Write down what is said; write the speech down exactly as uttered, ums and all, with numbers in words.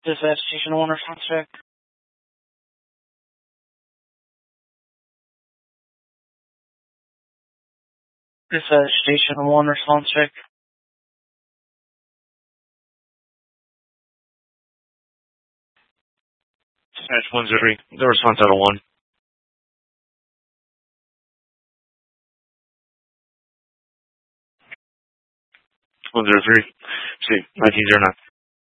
This is Station one response check. This is Station one response check. Dispatch one zero three. The response out of one. one zero three. See, nineteen zero nine.